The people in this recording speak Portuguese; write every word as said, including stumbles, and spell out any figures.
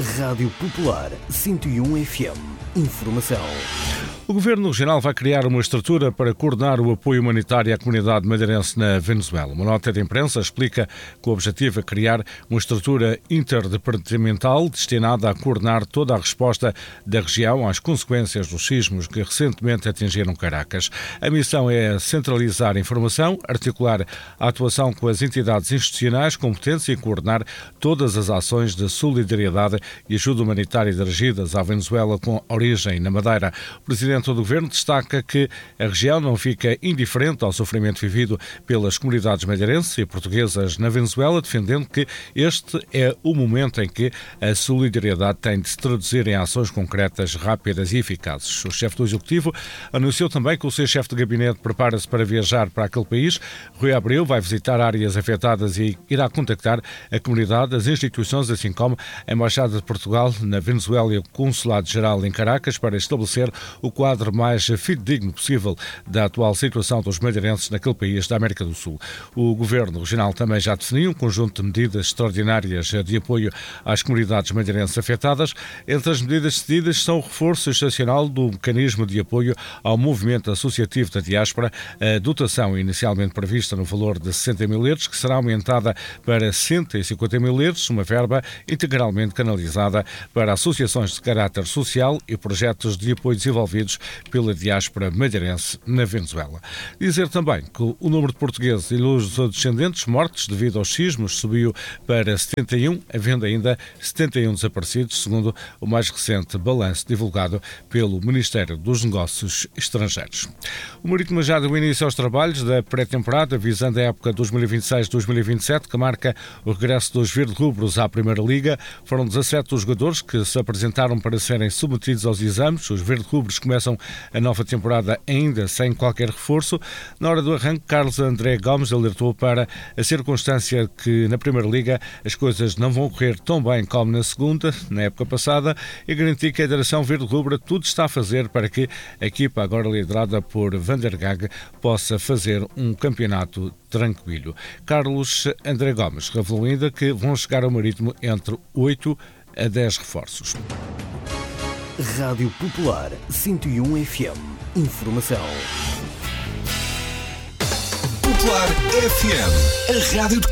Rádio Popular cento e um F M. Informação. O Governo Regional vai criar uma estrutura para coordenar o apoio humanitário à comunidade madeirense na Venezuela. Uma nota de imprensa explica que o objetivo é criar uma estrutura interdepartamental destinada a coordenar toda a resposta da região às consequências dos sismos que recentemente atingiram Caracas. A missão é centralizar a informação, articular a atuação com as entidades institucionais competentes e coordenar todas as ações de solidariedade e ajuda humanitária dirigidas à Venezuela com origem na Madeira. O Presidente do Governo destaca que a região não fica indiferente ao sofrimento vivido pelas comunidades madeirenses e portuguesas na Venezuela, defendendo que este é o momento em que a solidariedade tem de se traduzir em ações concretas, rápidas e eficazes. O chefe do Executivo anunciou também que o seu chefe de gabinete prepara-se para viajar para aquele país. Rui Abreu vai visitar áreas afetadas e irá contactar a comunidade, as instituições, assim como a Embaixada de Portugal na Venezuela e o Consulado-Geral em Caracas para estabelecer o quadro mais fidedigno possível da atual situação dos madeirenses naquele país da América do Sul. O Governo Regional também já definiu um conjunto de medidas extraordinárias de apoio às comunidades madeirenses afetadas. Entre as medidas decididas estão o reforço excepcional do mecanismo de apoio ao movimento associativo da diáspora, a dotação inicialmente prevista no valor de sessenta mil euros, que será aumentada para cento e cinquenta mil euros, uma verba integralmente canalizada para associações de caráter social e projetos de apoio desenvolvidos pela diáspora madeirense na Venezuela. Dizer também que o número de portugueses e os descendentes mortos devido aos sismos subiu para setenta e um, havendo ainda setenta e um desaparecidos, segundo o mais recente balanço divulgado pelo Ministério dos Negócios Estrangeiros. O Marítimo já deu início aos trabalhos da pré-temporada, visando a época dois mil e vinte e seis dois mil e vinte e sete, que marca o regresso dos verde-rubros à Primeira Liga. Foram dezassete os jogadores que se apresentaram para serem submetidos aos exames. Os verde-rubros começam a nova temporada ainda sem qualquer reforço. Na hora do arranque, Carlos André Gomes alertou para a circunstância que na Primeira Liga as coisas não vão correr tão bem como na segunda, na época passada, e garantiu que a direção verde-rubra tudo está a fazer para que a equipa, agora liderada por Van der Gaag, possa fazer um campeonato tranquilo. Carlos André Gomes revelou ainda que vão chegar ao Marítimo entre oito a dez reforços. Rádio Popular cento e um F M. Informação. Popular F M, a rádio de